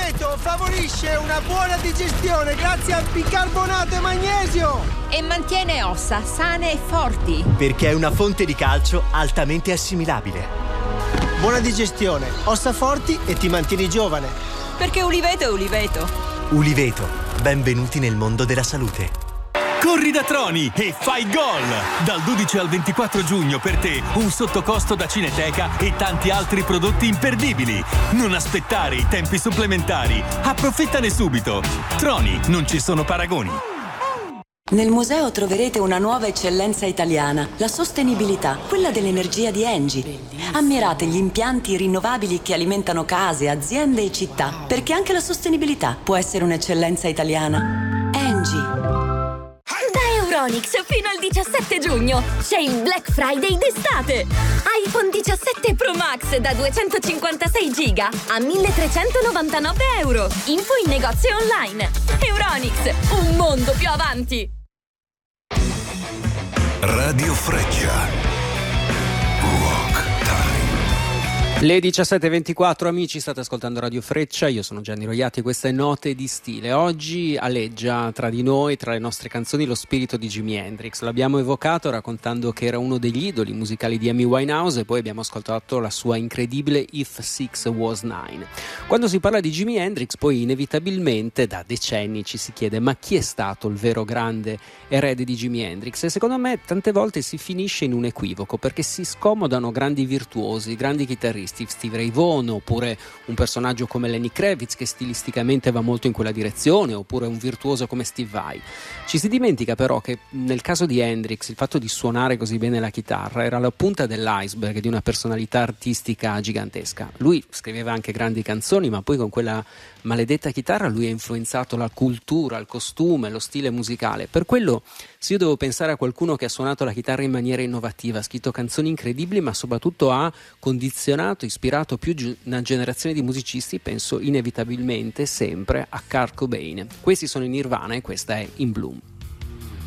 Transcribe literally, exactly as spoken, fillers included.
Uliveto favorisce una buona digestione grazie al bicarbonato e magnesio e mantiene ossa sane e forti perché è una fonte di calcio altamente assimilabile. Buona digestione, ossa forti e ti mantieni giovane. Perché Uliveto è Uliveto. Uliveto, benvenuti nel mondo della salute. Corri da Troni e fai gol! Dal dodici al ventiquattro giugno per te un sottocosto da Cineteca e tanti altri prodotti imperdibili. Non aspettare i tempi supplementari. Approfittane subito. Troni, non ci sono paragoni. Nel museo troverete una nuova eccellenza italiana, la sostenibilità, quella dell'energia di Engie. Ammirate gli impianti rinnovabili che alimentano case, aziende e città, perché anche la sostenibilità può essere un'eccellenza italiana. Engie. Euronics fino al diciassette giugno c'è il Black Friday d'estate. iPhone diciassette Pro Max da duecentocinquantasei giga a milletrecentonovantanove euro. Info in negozio online. Euronics, un mondo più avanti. Radio Freccia. Le diciassette e ventiquattro, amici, state ascoltando Radio Freccia, io sono Gianni Roiati e queste Note di Stile. Oggi aleggia tra di noi, tra le nostre canzoni, lo spirito di Jimi Hendrix. L'abbiamo evocato raccontando che era uno degli idoli musicali di Amy Winehouse e poi abbiamo ascoltato la sua incredibile If Six Was Nine. Quando si parla di Jimi Hendrix poi inevitabilmente da decenni ci si chiede: ma chi è stato il vero grande erede di Jimi Hendrix? E secondo me tante volte si finisce in un equivoco, perché si scomodano grandi virtuosi, grandi chitarristi, Steve Ray Vaughan, oppure un personaggio come Lenny Kravitz che stilisticamente va molto in quella direzione, oppure un virtuoso come Steve Vai. Ci si dimentica però che nel caso di Hendrix il fatto di suonare così bene la chitarra era la punta dell'iceberg di una personalità artistica gigantesca. Lui scriveva anche grandi canzoni, ma poi con quella maledetta chitarra lui ha influenzato la cultura, il costume, lo stile musicale. Per quello, se io devo pensare a qualcuno che ha suonato la chitarra in maniera innovativa, ha scritto canzoni incredibili, ma soprattutto ha condizionato, ispirato più gi- una generazione di musicisti, penso inevitabilmente sempre a Kurt Cobain. Questi sono i Nirvana e questa è In Bloom.